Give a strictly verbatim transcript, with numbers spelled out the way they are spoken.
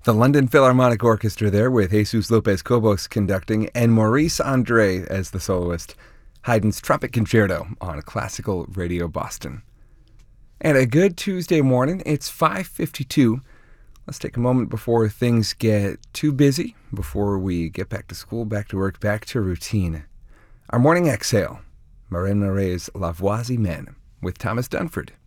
The London Philharmonic Orchestra there with Jesus Lopez Cobos conducting and Maurice Andre as the soloist. Haydn's Trumpet Concerto on Classical Radio Boston. And a good Tuesday morning. It's five fifty-two. Let's take a moment before things get too busy, before we get back to school, back to work, back to routine. Our morning exhale, Marin Noret's La Voix Humaine with Thomas Dunford.